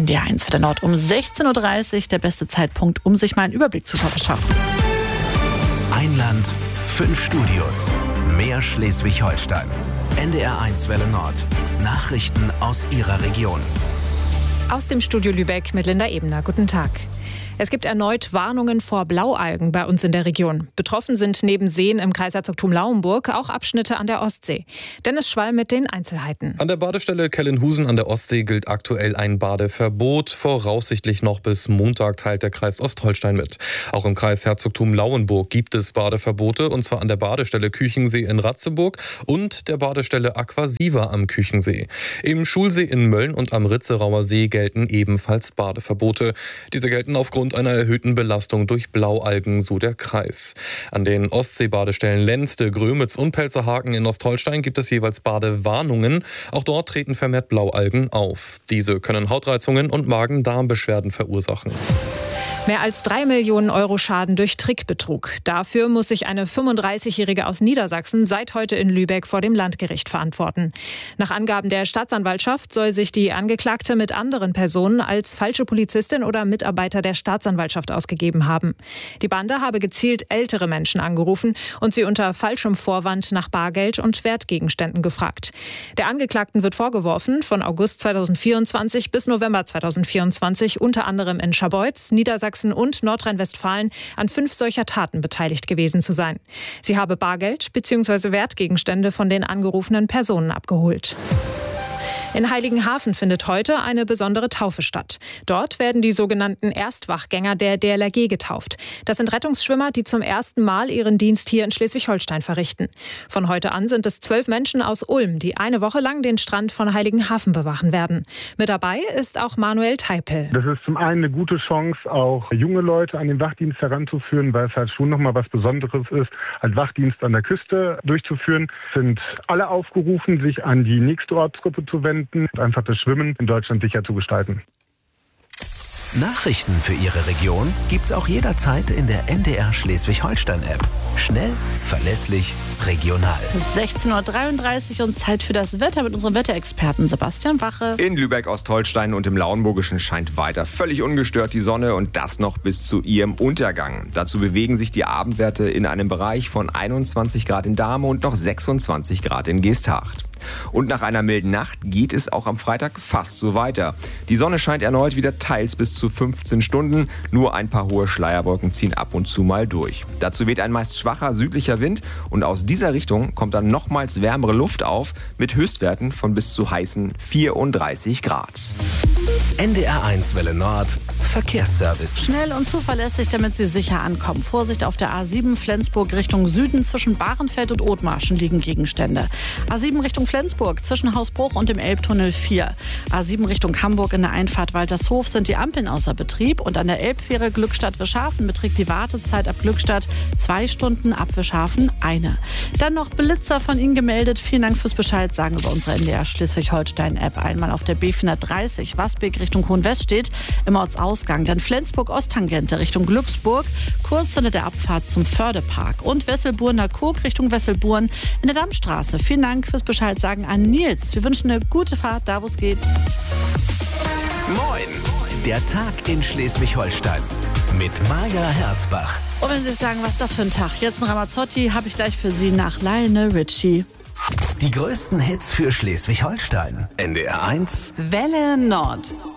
NDR1 Wetter Nord um 16.30 Uhr. Der beste Zeitpunkt, um sich mal einen Überblick zu verschaffen. Ein Land, 5 Studios. Mehr Schleswig-Holstein. NDR1 Welle Nord. Nachrichten aus Ihrer Region. Aus dem Studio Lübeck mit Linda Ebner. Guten Tag. Es gibt erneut Warnungen vor Blaualgen bei uns in der Region. Betroffen sind neben Seen im Kreisherzogtum Lauenburg auch Abschnitte an der Ostsee. Dennis Schwall mit den Einzelheiten. An der Badestelle Kellenhusen an der Ostsee gilt aktuell ein Badeverbot. Voraussichtlich noch bis Montag teilt der Kreis Ostholstein mit. Auch im Kreisherzogtum Lauenburg gibt es Badeverbote, und zwar an der Badestelle Küchensee in Ratzeburg und der Badestelle Aquasiva am Küchensee. Im Schulsee in Mölln und am Ritzerauer See gelten ebenfalls Badeverbote. Diese gelten aufgrund einer erhöhten Belastung durch Blaualgen, so der Kreis. An den Ostseebadestellen Lenzte, Grömitz und Pelzerhaken in Ostholstein gibt es jeweils Badewarnungen. Auch dort treten vermehrt Blaualgen auf. Diese können Hautreizungen und Magen-Darm-Beschwerden verursachen. Mehr als 3 Millionen Euro Schaden durch Trickbetrug. Dafür muss sich eine 35-Jährige aus Niedersachsen seit heute in Lübeck vor dem Landgericht verantworten. Nach Angaben der Staatsanwaltschaft soll sich die Angeklagte mit anderen Personen als falsche Polizistin oder Mitarbeiter der Staatsanwaltschaft ausgegeben haben. Die Bande habe gezielt ältere Menschen angerufen und sie unter falschem Vorwand nach Bargeld und Wertgegenständen gefragt. Der Angeklagten wird vorgeworfen, von August 2024 bis November 2024 unter anderem in Scharbeutz, Niedersachsen und Nordrhein-Westfalen an 5 solcher Taten beteiligt gewesen zu sein. Sie habe Bargeld bzw. Wertgegenstände von den angerufenen Personen abgeholt. In Heiligenhafen findet heute eine besondere Taufe statt. Dort werden die sogenannten Erstwachgänger der DLRG getauft. Das sind Rettungsschwimmer, die zum ersten Mal ihren Dienst hier in Schleswig-Holstein verrichten. Von heute an sind es 12 Menschen aus Ulm, die eine Woche lang den Strand von Heiligenhafen bewachen werden. Mit dabei ist auch Manuel Teipel. Das ist zum einen eine gute Chance, auch junge Leute an den Wachdienst heranzuführen, weil es halt schon nochmal was Besonderes ist, einen Wachdienst an der Küste durchzuführen. Sind alle aufgerufen, sich an die nächste Ortsgruppe zu wenden, einfach das Schwimmen in Deutschland sicher zu gestalten. Nachrichten für Ihre Region gibt's auch jederzeit in der NDR Schleswig-Holstein-App. Schnell, verlässlich, regional. 16.33 Uhr und Zeit für das Wetter mit unserem Wetterexperten Sebastian Wache. In Lübeck-Ostholstein und im Lauenburgischen scheint weiter völlig ungestört die Sonne, und das noch bis zu ihrem Untergang. Dazu bewegen sich die Abendwerte in einem Bereich von 21 Grad in Dahme und noch 26 Grad in Geesthacht. Und nach einer milden Nacht geht es auch am Freitag fast so weiter. Die Sonne scheint erneut wieder teils bis zu 15 Stunden. Nur ein paar hohe Schleierwolken ziehen ab und zu mal durch. Dazu weht ein meist schwacher südlicher Wind, und aus dieser Richtung kommt dann nochmals wärmere Luft auf mit Höchstwerten von bis zu heißen 34 Grad. NDR1 Welle Nord. Verkehrsservice. Schnell und zuverlässig, damit Sie sicher ankommen. Vorsicht auf der A7 Flensburg Richtung Süden. Zwischen Bahrenfeld und Othmarschen liegen Gegenstände. A7 Richtung Flensburg zwischen Hausbruch und dem Elbtunnel 4. A7 Richtung Hamburg in der Einfahrt Waltershof sind die Ampeln außer Betrieb. Und an der Elbfähre Glückstadt-Wischhafen beträgt die Wartezeit ab Glückstadt 2 Stunden, ab Wischhafen 1. Dann noch Blitzer von Ihnen gemeldet. Vielen Dank fürs Bescheid sagen über unsere NDR Schleswig-Holstein-App. Einmal auf der B430 Wasbeek Richtung Hohenweststedt im Ortsausgang. Dann Flensburg-Osttangente Richtung Glücksburg, kurz hinter der Abfahrt zum Fördepark. Und Wesselburner-Kog Richtung Wesselburn in der Dammstraße. Vielen Dank fürs Bescheid sagen an Nils. Wir wünschen eine gute Fahrt, da wo es geht. Moin, der Tag in Schleswig-Holstein mit Maja Herzbach. Und wenn Sie sich sagen, was ist das für ein Tag? Jetzt ein Ramazzotti habe ich gleich für Sie nach Lionel Richie. Die größten Hits für Schleswig-Holstein. NDR1 Welle Nord.